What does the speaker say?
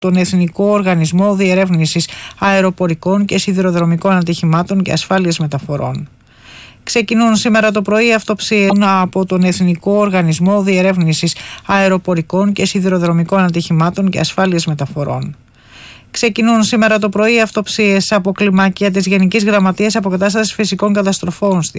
τον Εθνικό Οργανισμό Διερεύνησης Αεροπορικών και Σιδηροδρομικών Ατυχημάτων και Ασφάλειας Μεταφορών. Ξεκινούν σήμερα το πρωί αυτοψίες από τον Εθνικό Οργανισμό Διερεύνησης Αεροπορικών και Σιδηροδρομικών Ατυχημάτων και Ασφάλειας Μεταφορών. Ξεκινούν σήμερα το πρωί αυτοψίες από κλιμάκια της Γενικής Γραμματείας Αποκατάστασης Φυσικών Καταστροφών